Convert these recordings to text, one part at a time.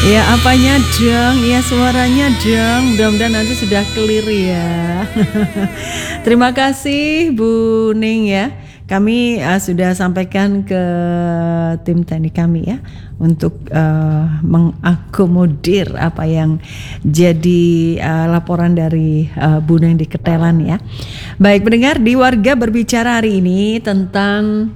Ya, apanya dong? Ya, suaranya dong. Mudah-mudahan nanti sudah clear ya. Terima kasih Bu Ning ya. Kami sudah sampaikan ke tim teknik kami ya untuk mengakomodir apa yang jadi laporan dari Bu Ning di Ketelan ya. Baik, pendengar, di Warga berbicara hari ini tentang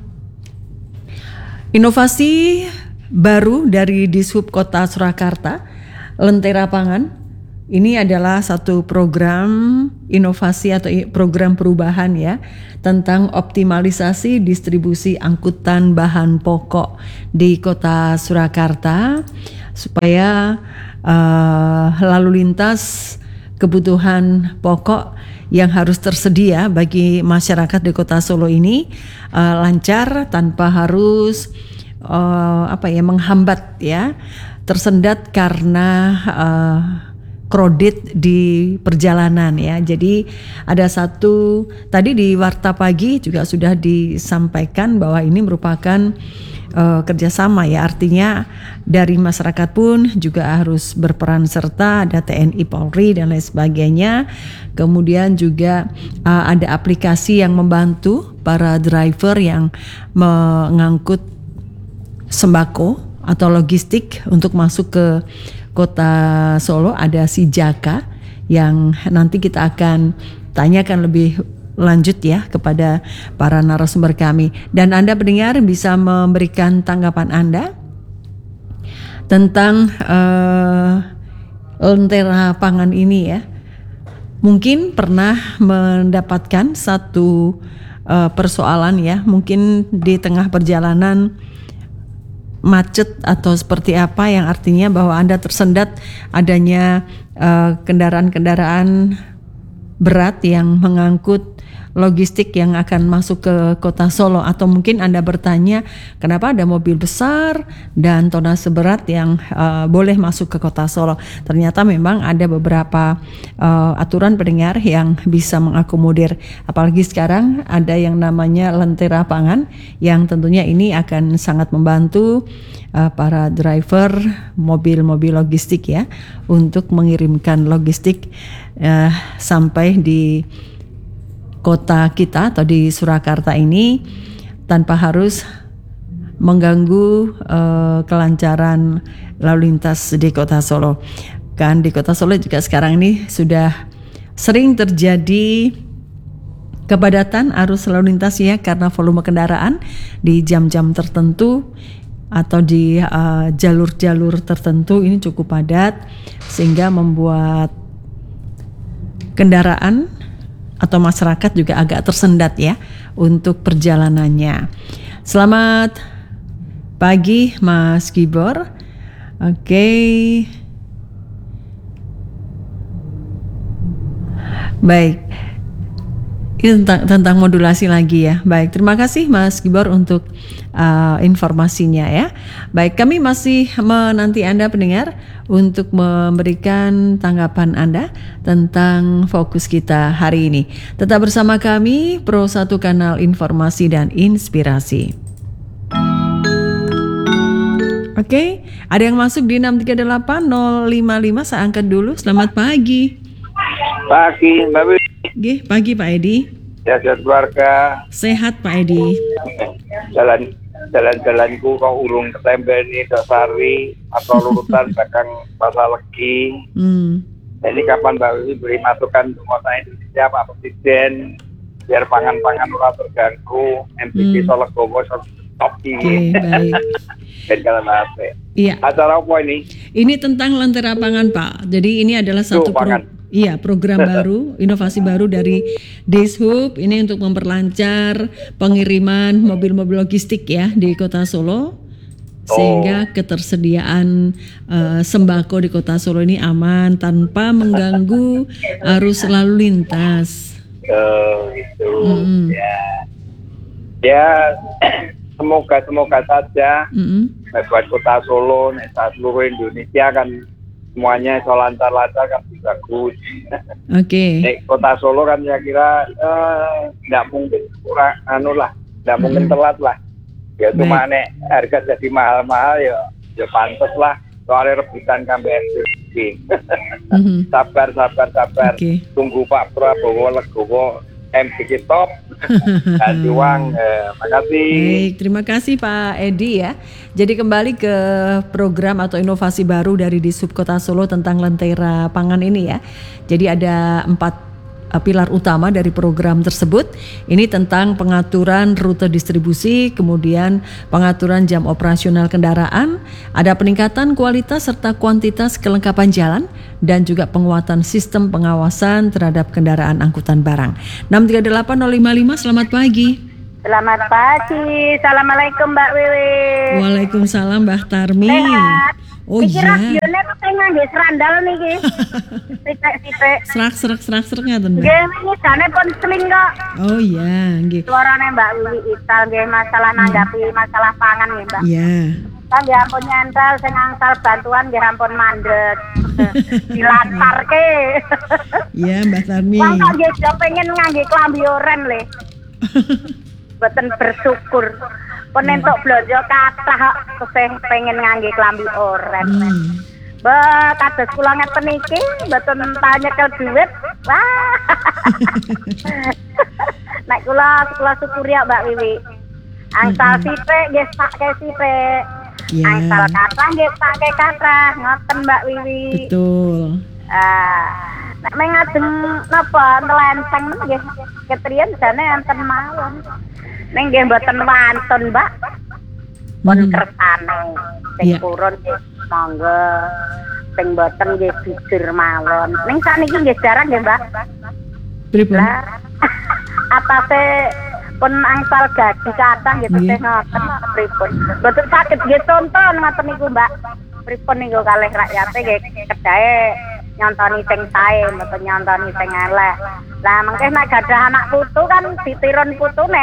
inovasi baru dari Dishub Kota Surakarta, Lentera Pangan. Ini adalah satu program inovasi atau program perubahan ya tentang optimalisasi distribusi angkutan bahan pokok di Kota Surakarta supaya lalu lintas kebutuhan pokok yang harus tersedia bagi masyarakat di Kota Solo ini lancar tanpa harus menghambat ya, tersendat karena kredit di perjalanan ya. Jadi ada satu tadi di Warta Pagi juga sudah disampaikan bahwa ini merupakan kerjasama ya, artinya dari masyarakat pun juga harus berperan serta, ada TNI, Polri dan lain sebagainya. Kemudian juga ada aplikasi yang membantu para driver yang mengangkut sembako atau logistik untuk masuk ke Kota Solo. Ada si Jaka yang nanti kita akan tanyakan lebih lanjut ya kepada para narasumber kami, dan Anda pendengar bisa memberikan tanggapan Anda tentang Lentera Pangan ini ya. Mungkin pernah mendapatkan satu persoalan ya, mungkin di tengah perjalanan macet atau seperti apa, yang artinya bahwa Anda tersendat adanya kendaraan-kendaraan berat yang mengangkut logistik yang akan masuk ke Kota Solo, atau mungkin Anda bertanya kenapa ada mobil besar dan tonase berat yang boleh masuk ke Kota Solo. Ternyata memang ada beberapa aturan pendengar yang bisa mengakomodir, apalagi sekarang ada yang namanya Lentera Pangan yang tentunya ini akan sangat membantu para driver mobil-mobil logistik ya untuk mengirimkan logistik sampai di kota kita atau di Surakarta ini tanpa harus mengganggu kelancaran lalu lintas di Kota Solo. Kan di Kota Solo juga sekarang ini sudah sering terjadi kepadatan arus lalu lintas ya, karena volume kendaraan di jam-jam tertentu atau di jalur-jalur tertentu ini cukup padat, sehingga membuat kendaraan atau masyarakat juga agak tersendat ya untuk perjalanannya. Selamat pagi Mas Gibor. Oke. Baik. Ini tentang modulasi lagi ya. Baik, terima kasih Mas Gibor untuk informasinya ya. Baik, kami masih menanti Anda pendengar untuk memberikan tanggapan Anda tentang fokus kita hari ini. Tetap bersama kami, Pro 1 Kanal Informasi dan Inspirasi. Oke, ada yang masuk di 638-055, saya angkat dulu. Selamat pagi. Pagi, Mbak Wi. Pagi Pak Edi. Ya, sehat keluarga. Sehat Pak Edi. Jalan-jalanku kok urung ketembe nih Dasari atau lurutan belakang Pasar Legi. Ini kapan Mbak Wi beri masukan untuk kota Indonesia Pak Presiden biar pangan-pangan ora terganggu, MPK Sologowo stop ini. Baik. Iya. Acara apa ini? Ini tentang Lentera Pangan Pak. Jadi ini adalah satu program baru, inovasi baru dari Dishub ini untuk memperlancar pengiriman mobil-mobil logistik ya di Kota Solo, sehingga ketersediaan sembako di Kota Solo ini aman tanpa mengganggu arus lalu lintas. Ya, semoga saja buat Kota Solo, seluruh Indonesia kan semuanya lancar-lancar kan bagus. Oke. Kota Solo kan saya kira nggak mungkin kurang nggak mungkin telat lah. Ya cuma nek harga jadi mahal-mahal ya pantas lah soalnya rebutan kambe SPG. Sabar. Okay. Tunggu Pak Prabowo legowo MPK top. Dan juang. Makasih. Baik, terima kasih Pak Edi ya. Jadi kembali ke program atau inovasi baru dari Dishub Kota Solo tentang lentera pangan ini ya. Jadi ada 4 pilar utama dari program tersebut. Ini tentang pengaturan rute distribusi, kemudian pengaturan jam operasional kendaraan, ada peningkatan kualitas serta kuantitas kelengkapan jalan, dan juga penguatan sistem pengawasan terhadap kendaraan angkutan barang. 6380555, selamat pagi. Selamat pagi. Assalamualaikum Mbak Wiwi. Waalaikumsalam Mbak Tarmi. Sehat. Oh Iki iya. radione kok ngangge serandal niki. Sithik-sithik. Serak ngaten Mbak. Nggih, ini jane pun seling kok. Oh iya, nggih. Suarane Mbak Wiwi Ital nggih masalah nanggapi masalah pangan nggih Mbak. Iya. Kan nggih ampun nyentel sing angsal bantuan nggih ampun mandek. Dilantarke. Iya Mbak Tarmi. Wong kok nggih do pengen ngangge klambi oren le. Boten bersyukur. Penentuk belanja kathah kok pengen ngangge klambi oren. Mbak, kados kula ngeten iki mboten tau nyekel dhuwit. Wah. Nek kula syukuri ya Mbak Wiwi. Angsal sithik nggih sakke sithik. Angsal kathah nggih sakke kathah. Ngoten Mbak Wiwi. Betul. Nek ngajeng napa nlenseng nggih ketriyen jane enten mawon. Ning nggih mboten wantun, Mbak. Pun kersane. Sing purun nggih monggo. Sing mboten nggih jujur mawon. Ning sakniki nggih jarang nggih, Mbak. Pripun? Atase pun angsal gaji kathah nggih tesih ngoten pripun. Mboten saged nggih contoh ngoten niku, Mbak. Pripun niku kalih rakyate nggih kedahe nyontoni sing sae, mboten nyontoni sing elek. Lah mengke nek gadah anak putu kan ditirun putune.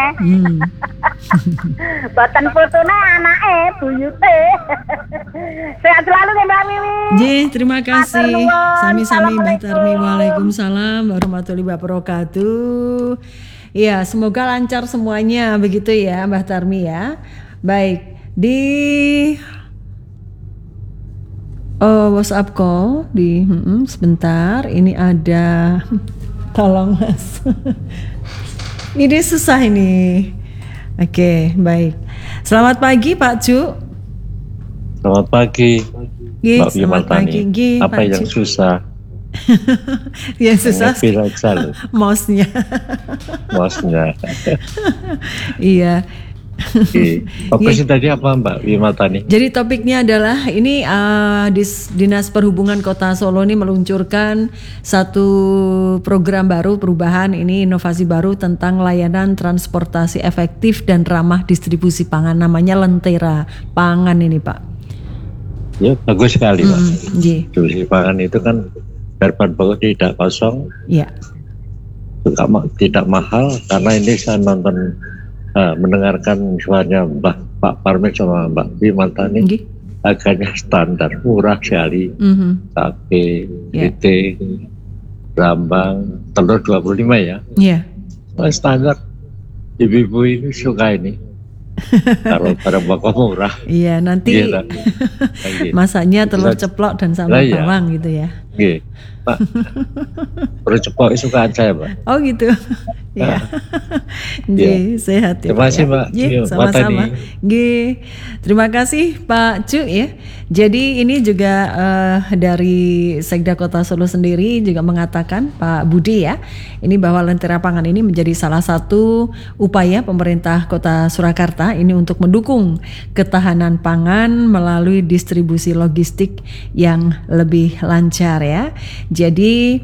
Mboten putune anake, buyute. Sehat selalu nggih Mbak Wiwi. Nggih, terima kasih. Sami-sami Mbak Tarmi. Waalaikumsalam warahmatullahi wabarakatuh. Iya, semoga lancar semuanya begitu ya Mbak Tarmi ya. Baik, di WhatsApp call di sebentar. Ini ada tolong Mas. Ini susah ini. Oke, baik. Selamat pagi Pak Cu. Selamat pagi. Mbak Selamat pagi. Apa yang susah? Yang susah mouse-nya. Mouse-nya. Iya. Fokusnya tadi apa Mbak Wimatani? Jadi topiknya adalah ini Dinas Perhubungan Kota Solo ini meluncurkan satu program baru, perubahan ini inovasi baru tentang layanan transportasi efektif dan ramah distribusi pangan, namanya Lentera Pangan ini Pak. Ya bagus sekali Pak. Distribusi pangan itu kan bahan pokok tidak kosong, ya. Juga tidak mahal, karena ini saya nonton mendengarkan suaranya Pak Parmi sama Mbak Wimatani, harganya standar, murah sekali. Tape, piting, rambang, telur 25 ya. Iya. Standar. Ibu-ibu ini suka ini. Kalau barang pokok murah. Iya, nanti masaknya telur ceplok dan sambal bawang gitu ya. Iya. Pak, telur ceplok sukaan saya Pak. Oh gitu. Ya. Nggih, sehat ya. Terima kasih Mbak. Sama-sama. Nggih. Terima kasih Pak Cu ya. Jadi ini juga dari Sekda Kota Solo sendiri juga mengatakan Pak Budi ya, ini bahwa Lentera Pangan ini menjadi salah satu upaya pemerintah Kota Surakarta ini untuk mendukung ketahanan pangan melalui distribusi logistik yang lebih lancar ya. Jadi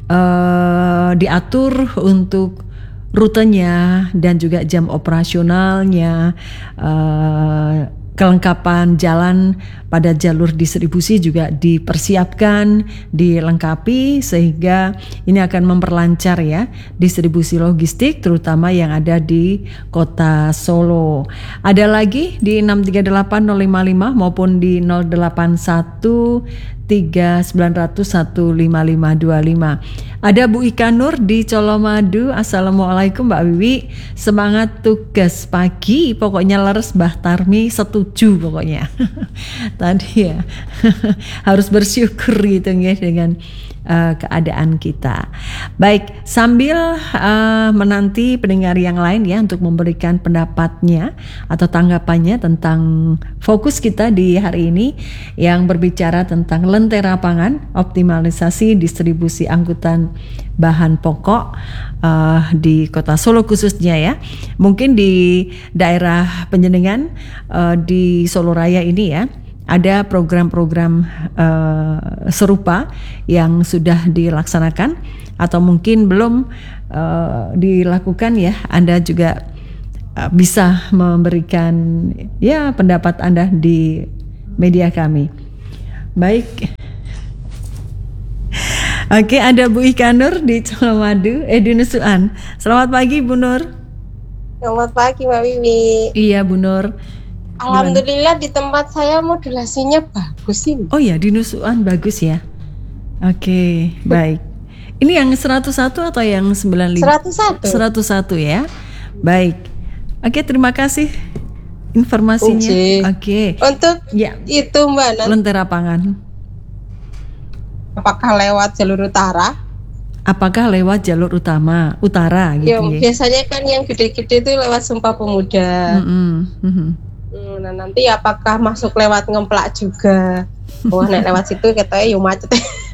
diatur untuk rutenya dan juga jam operasionalnya, kelengkapan jalan pada jalur distribusi juga dipersiapkan, dilengkapi sehingga ini akan memperlancar ya distribusi logistik terutama yang ada di Kota Solo. Ada lagi di 6380555 maupun di 081 Ada Bu Ika Nur di Colomadu. Assalamualaikum Mbak Wiwi, semangat tugas pagi, pokoknya leres Mbah Tarmi, setuju pokoknya. Tadi ya harus bersyukur gitu ya dengan keadaan kita. Baik, sambil menanti pendengar yang lain ya untuk memberikan pendapatnya atau tanggapannya tentang fokus kita di hari ini yang berbicara tentang lentera pangan, optimalisasi distribusi angkutan bahan pokok di Kota Solo khususnya ya. Mungkin di daerah Panjenengan di Solo Raya ini ya, ada program-program serupa yang sudah dilaksanakan atau mungkin belum dilakukan ya. Anda juga bisa memberikan ya pendapat Anda di media kami. Baik. Oke, ada Bu Ika Nur di Colomadu, di Nusuan. Selamat pagi Bu Nur. Selamat pagi Mbak Wiwi. Iya Bu Nur. Alhamdulillah di tempat saya modulasinya bagus ini. Oh ya, di Nusuan bagus ya. Oke, baik. Ini yang 101 atau yang 95? 101. 101 ya. Baik. Oke, terima kasih informasinya. Oke. Untuk ya, itu Mbak, lentera pangan. Apakah lewat jalur utara? Apakah lewat jalur utara gitu ya? Biasanya kan yang gede-gede itu lewat Sumpah Pemuda. Nah nanti apakah masuk lewat Ngemplak juga? Wah, naik lewat situ katanya yuk macet.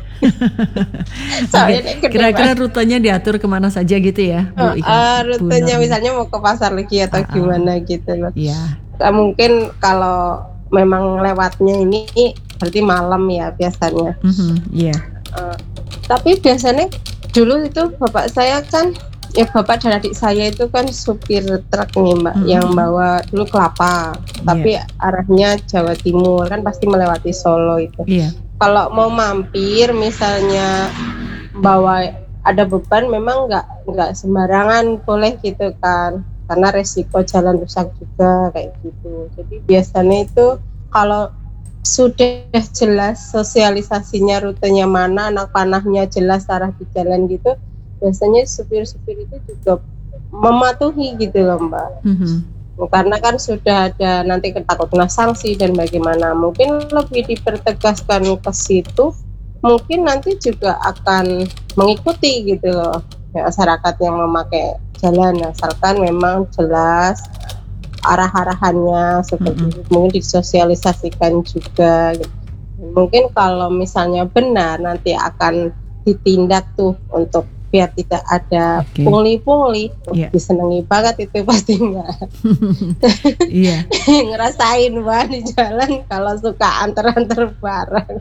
Kira-kira rutenya diatur kemana saja gitu ya Bu Ika? Rutenya misalnya mau ke Pasar Legi atau gimana gitu loh. Iya. Mungkin kalau memang lewatnya ini berarti malam ya biasanya. Iya. Tapi biasanya dulu itu bapak saya kan, ya bapak dan adik saya itu kan supir truk nih Mbak, yang bawa dulu kelapa, tapi arahnya Jawa Timur, kan pasti melewati Solo itu. Kalau mau mampir misalnya bawa ada beban, memang nggak sembarangan boleh gitu kan, karena resiko jalan rusak juga kayak gitu. Jadi biasanya itu kalau sudah jelas sosialisasinya, rutenya mana, anak panahnya jelas, arah di jalan gitu, biasanya supir-supir itu juga mematuhi gitu loh Mbak. Karena kan sudah ada nanti takut kena sanksi dan bagaimana, mungkin lebih dipertegaskan ke situ, mungkin nanti juga akan mengikuti gitu loh ya, masyarakat yang memakai jalan, asalkan memang jelas arah-arahannya seperti itu, mungkin disosialisasikan juga gitu. Mungkin kalau misalnya benar nanti akan ditindak tuh untuk biar tidak ada pungli-pungli. Disenangi banget itu pastinya. Iya. Ngerasain Mbak di jalan kalau suka antar-antar barang.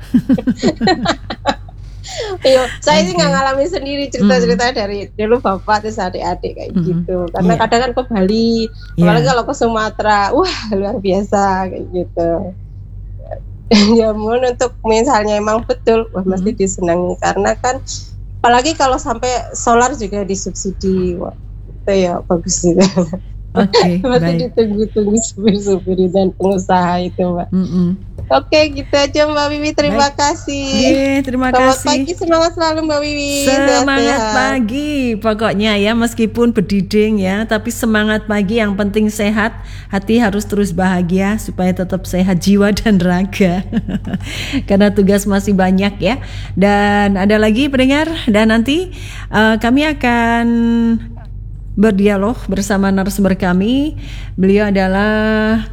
Saya sih nggak ngalami sendiri, cerita-cerita dari dulu bapak terus adik-adik kayak gitu. Karena kadang kan ke Bali, apalagi kalau ke Sumatera, wah luar biasa kayak gitu. Ya mohon untuk misalnya emang betul, wah mesti disenangi, karena kan apalagi kalau sampai solar juga disubsidi, wah itu ya bagus juga. Masih ditunggu-tunggu supir-supir dan pengusaha itu Mbak. Oke, gitu aja Mbak Wiwi, terima kasih. Terima kasih. Selamat pagi, semangat selalu Mbak Wiwi. Semangat pagi, pokoknya ya, meskipun berdiding ya, tapi semangat pagi, yang penting sehat, hati harus terus bahagia supaya tetap sehat jiwa dan raga. Karena tugas masih banyak ya. Dan ada lagi pendengar, dan nanti kami akan berdialog bersama narasumber kami. Beliau adalah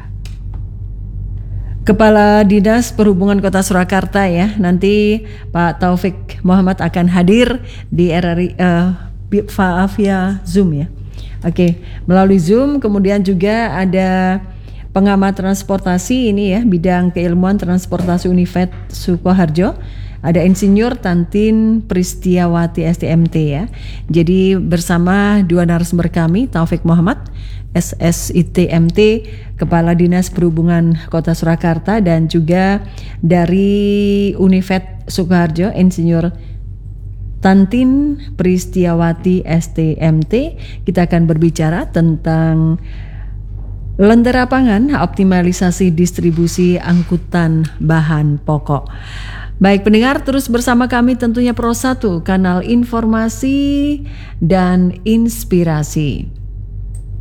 Kepala Dinas Perhubungan Kota Surakarta ya. Nanti Pak Taufik Muhammad akan hadir di RRI via Zoom ya. Oke, melalui Zoom. Kemudian juga ada pengamat transportasi ini ya, bidang keilmuan transportasi Univet Sukoharjo. Ada Insinyur Tantin Pristiawati STMT ya. Jadi bersama dua narasumber kami, Taufik Muhammad SSITMT, Kepala Dinas Perhubungan Kota Surakarta, dan juga dari Univet Sukoharjo, Insinyur Tantin Pristiawati STMT. Kita akan berbicara tentang lentera pangan, optimalisasi distribusi angkutan bahan pokok. Baik pendengar, terus bersama kami tentunya Pro 1, kanal informasi dan inspirasi.